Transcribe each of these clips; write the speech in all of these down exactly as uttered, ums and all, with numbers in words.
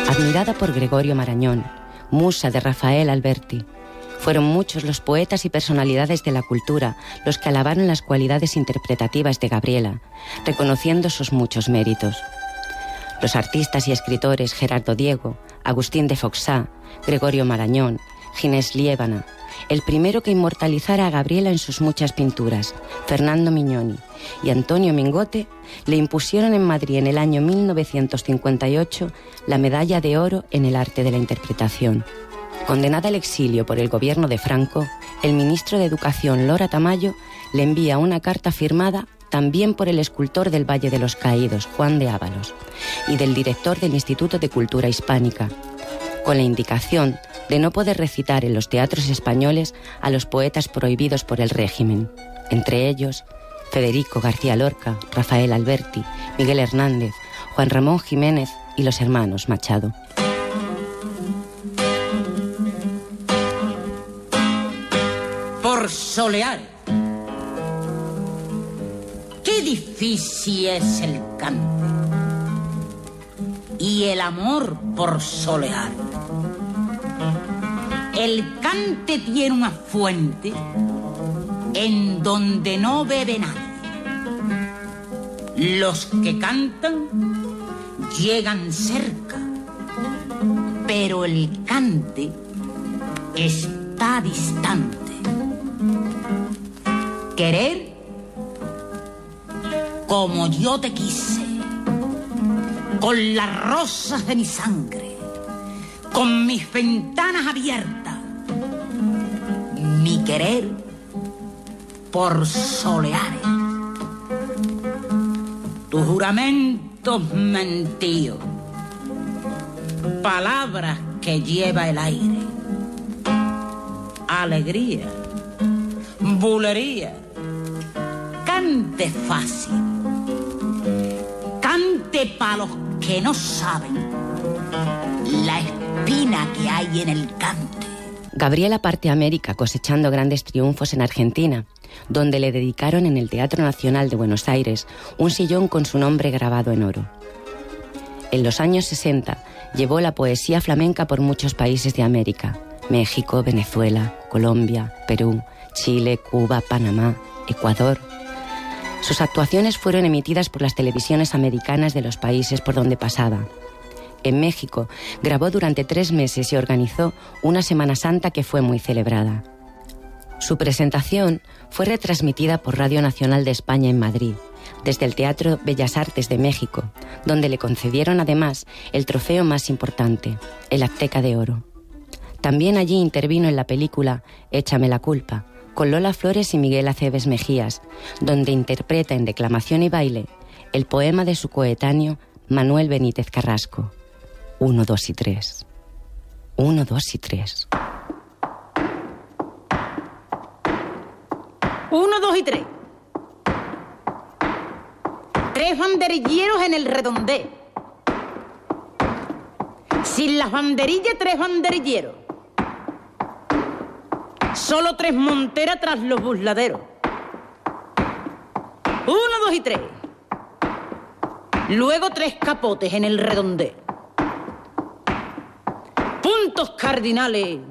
Admirada por Gregorio Marañón, musa de Rafael Alberti, fueron muchos los poetas y personalidades de la cultura los que alabaron las cualidades interpretativas de Gabriela, reconociendo sus muchos méritos. Los artistas y escritores Gerardo Diego, Agustín de Foxá, Gregorio Marañón, Ginés Liébana, el primero que inmortalizara a Gabriela en sus muchas pinturas, Fernando Mignoni, y Antonio Mingote, le impusieron en Madrid en el año mil novecientos cincuenta y ocho la medalla de oro en el arte de la interpretación. Condenada al exilio por el gobierno de Franco, el ministro de Educación Lora Tamayo le envía una carta firmada también por el escultor del Valle de los Caídos, Juan de Ábalos, y del director del Instituto de Cultura Hispánica, con la indicación de no poder recitar en los teatros españoles a los poetas prohibidos por el régimen, entre ellos Federico García Lorca, Rafael Alberti, Miguel Hernández, Juan Ramón Jiménez y los hermanos Machado. Por solear. Qué difícil es el cante y el amor por solear. El cante tiene una fuente en donde no bebe nadie. Los que cantan llegan cerca, pero el cante está distante. Querer como yo te quise, con las rosas de mi sangre, con mis ventanas abiertas, mi querer por soleares. Tus juramentos mentidos, palabras que lleva el aire, alegría, bulería, cante fácil, cante para los que no saben la espina que hay en el cante. Gabriela parte a América cosechando grandes triunfos en Argentina, donde le dedicaron en el Teatro Nacional de Buenos Aires un sillón con su nombre grabado en oro. En los años sesenta llevó la poesía flamenca por muchos países de América: México, Venezuela, Colombia, Perú, Chile, Cuba, Panamá, Ecuador. Sus actuaciones fueron emitidas por las televisiones americanas de los países por donde pasaba. En México grabó durante tres meses y organizó una Semana Santa que fue muy celebrada. Su presentación fue retransmitida por Radio Nacional de España en Madrid, desde el Teatro Bellas Artes de México, donde le concedieron además el trofeo más importante, el Azteca de Oro. También allí intervino en la película Échame la culpa, con Lola Flores y Miguel Aceves Mejías, donde interpreta en declamación y baile el poema de su coetáneo Manuel Benítez Carrasco. Uno, dos y tres. Uno, dos y tres. Uno, dos y tres. Tres banderilleros en el redondé. Sin las banderillas, tres banderilleros. Solo tres monteras tras los busladeros. Uno, dos y tres. Luego tres capotes en el redondé. Puntos cardinales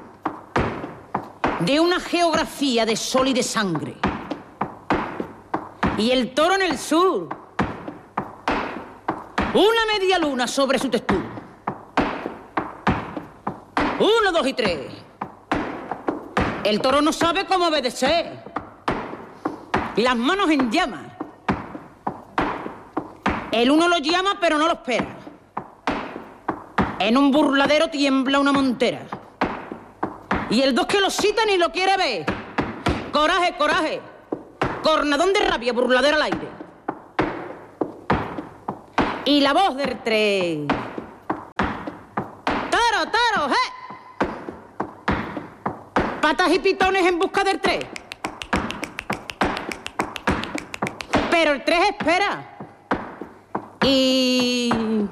de una geografía de sol y de sangre. Y el toro en el sur. Una media luna sobre su textura. Uno, dos y tres. El toro no sabe cómo obedecer. Las manos en llamas. El uno lo llama pero no lo espera. En un burladero tiembla una montera. Y el dos que lo cita ni lo quiere ver. Coraje, coraje. Cornadón de rabia, burladero al aire. Y la voz del tres. ¡Toro, toro, eh! Patas y pitones en busca del tres. Pero el tres espera. Y...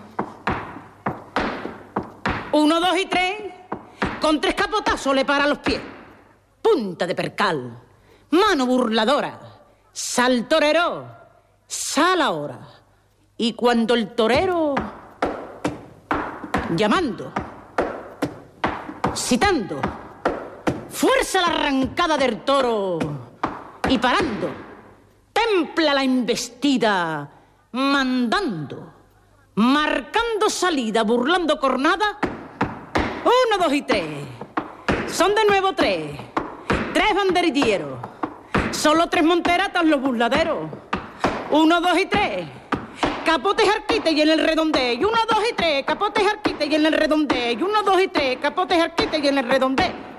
Uno, dos y tres, con tres capotazos le para los pies. Punta de percal, mano burladora, sal torero, sal ahora. Y cuando el torero llamando, citando, fuerza la arrancada del toro y parando, templa la embestida, mandando, marcando salida, burlando cornada. Uno, dos y tres. Son de nuevo tres. Tres banderilleros. Solo tres monteratas los burladeros. Uno, dos y tres. Capote y jarquite y en el redondeo. Y uno, dos y tres. Capote y jarquite y en el redondeo. Y uno, dos y tres. Capote y jarquite y en el redondeo.